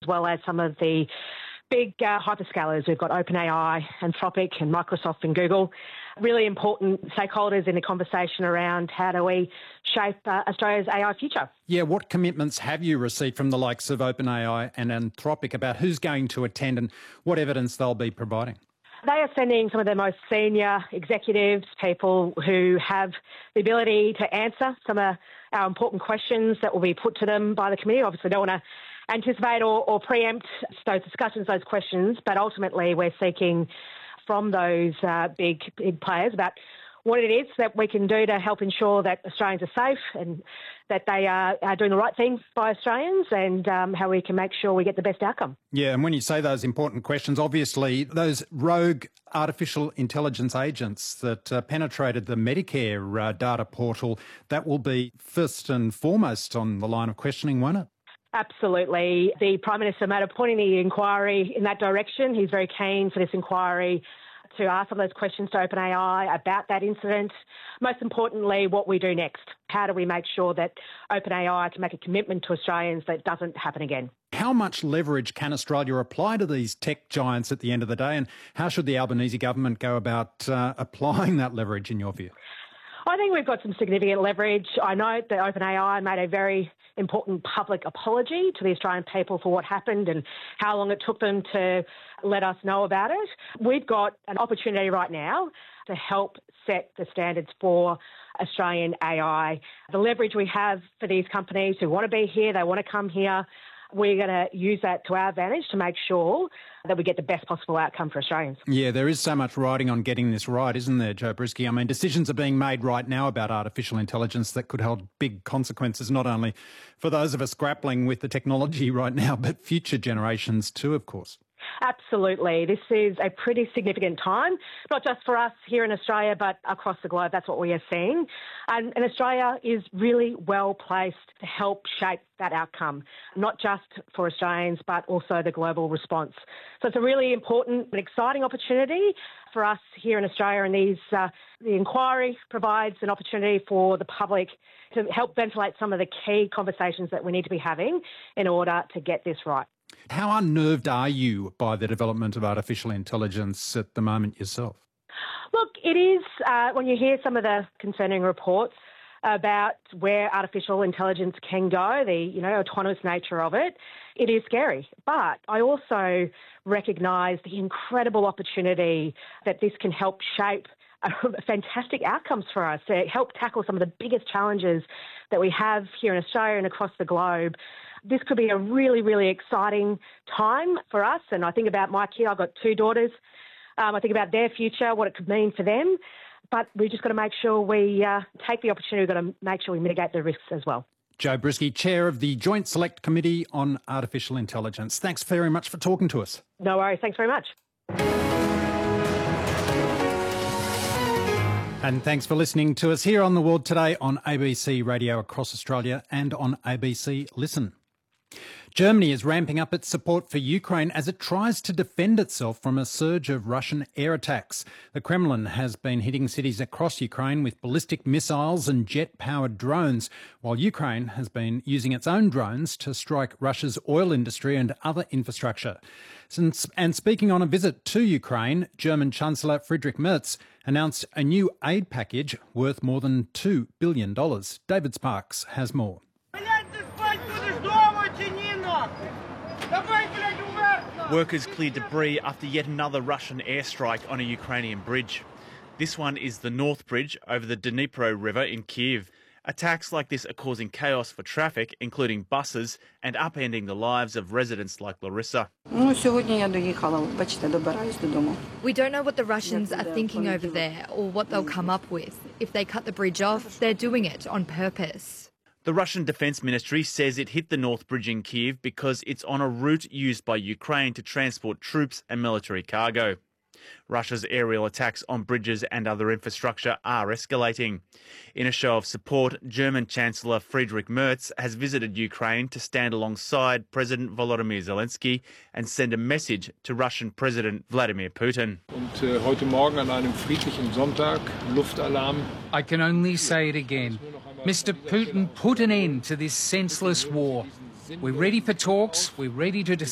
well as some of the big hyperscalers. We've got OpenAI, Anthropic and Microsoft and Google. Really important stakeholders in the conversation around how do we shape Australia's AI future. Yeah, what commitments have you received from the likes of OpenAI and Anthropic about who's going to attend and what evidence they'll be providing? They are sending some of their most senior executives, people who have the ability to answer some of our important questions that will be put to them by the committee. Obviously, don't want to anticipate or preempt those discussions, those questions, but ultimately we're seeking from those big players about what it is that we can do to help ensure that Australians are safe and that they are doing the right thing by Australians, and how we can make sure we get the best outcome. Yeah, and when you say those important questions, obviously those rogue artificial intelligence agents that penetrated the Medicare data portal, that will be first and foremost on the line of questioning, won't it? Absolutely. The Prime Minister made a point in the inquiry in that direction. He's very keen for this inquiry to ask some of those questions to OpenAI about that incident. Most importantly, what we do next. How do we make sure that OpenAI can make a commitment to Australians that it doesn't happen again? How much leverage can Australia apply to these tech giants at the end of the day, and how should the Albanese government go about applying that leverage in your view? I think we've got some significant leverage. I know that OpenAI made a very important public apology to the Australian people for what happened and how long it took them to let us know about it. We've got an opportunity right now to help set the standards for Australian AI. The leverage we have for these companies who want to be here, they want to come here, we're going to use that to our advantage to make sure that we get the best possible outcome for Australians. Yeah, there is so much riding on getting this right, isn't there, Jo Briskey? I mean, decisions are being made right now about artificial intelligence that could hold big consequences, not only for those of us grappling with the technology right now, but future generations too, of course. Absolutely. This is a pretty significant time, not just for us here in Australia, but across the globe. That's what we are seeing. And Australia is really well placed to help shape that outcome, not just for Australians, but also the global response. So it's a really important and exciting opportunity for us here in Australia, and the inquiry provides an opportunity for the public to help ventilate some of the key conversations that we need to be having in order to get this right. How unnerved are you by the development of artificial intelligence at the moment yourself? Look, it is, when you hear some of the concerning reports about where artificial intelligence can go, the autonomous nature of it, it is scary. But I also recognise the incredible opportunity that this can help shape fantastic outcomes for us to help tackle some of the biggest challenges that we have here in Australia and across the globe. This could be a really, really exciting time for us. And I think about my kid. I've got 2 daughters. I think about their future, what it could mean for them. But we've just got to make sure we take the opportunity. We've got to make sure we mitigate the risks as well. Jo Briskey, Chair of the Joint Select Committee on Artificial Intelligence. Thanks very much for talking to us. No worries. Thanks very much. And thanks for listening to us here on The World Today on ABC Radio across Australia and on ABC Listen. Germany is ramping up its support for Ukraine as it tries to defend itself from a surge of Russian air attacks. The Kremlin has been hitting cities across Ukraine with ballistic missiles and jet-powered drones, while Ukraine has been using its own drones to strike Russia's oil industry and other infrastructure. And speaking on a visit to Ukraine, German Chancellor Friedrich Merz announced a new aid package worth more than $2 billion. David Sparks has more. Workers cleared debris after yet another Russian airstrike on a Ukrainian bridge. This one is the North Bridge over the Dnipro River in Kyiv. Attacks like this are causing chaos for traffic, including buses, and upending the lives of residents like Larissa. We don't know what the Russians are thinking over there or what they'll come up with. If they cut the bridge off, they're doing it on purpose. The Russian Defence Ministry says it hit the North Bridge in Kyiv because it's on a route used by Ukraine to transport troops and military cargo. Russia's aerial attacks on bridges and other infrastructure are escalating. In a show of support, German Chancellor Friedrich Merz has visited Ukraine to stand alongside President Volodymyr Zelensky and send a message to Russian President Vladimir Putin. Heute Morgen an einem friedlichen Sonntag, Luftalarm. I can only say it again. Mr. Putin, put an end to this senseless war. We're ready for talks. We're ready to discuss.